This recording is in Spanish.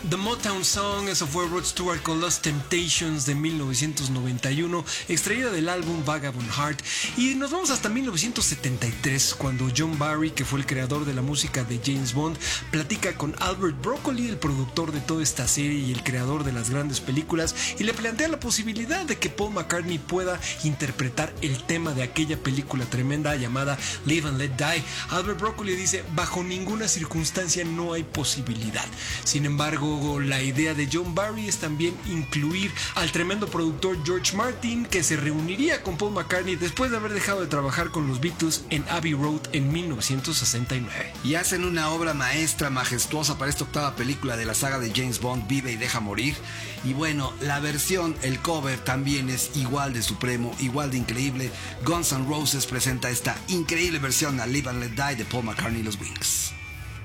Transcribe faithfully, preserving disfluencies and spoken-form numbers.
The Motown Song, eso fue Rod Stewart con Lost Temptations de mil novecientos noventa y uno, extraída del álbum Vagabond Heart. Y nos vamos hasta mil novecientos setenta y tres, cuando John Barry, que fue el creador de la música de James Bond, platica con Albert Broccoli, el productor de toda esta serie y el creador de las grandes películas, y le plantea la posibilidad de que Paul McCartney pueda interpretar el tema de aquella película tremenda llamada Live and Let Die. Albert Broccoli dice: bajo ninguna circunstancia no hay posibilidad. Sin embargo, la idea de John Barry es también incluir al tremendo productor George Martin, que se reuniría con Paul McCartney después de haber dejado de trabajar con los Beatles en Abbey Road en mil novecientos sesenta y nueve. Y hacen una obra maestra, majestuosa para esta octava película de la saga de James Bond, Vive y Deja Morir. Y bueno, la versión, el cover también es igual de supremo, igual de increíble. Guns N' Roses presenta esta increíble versión a Live and Let Die de Paul McCartney y los Wings.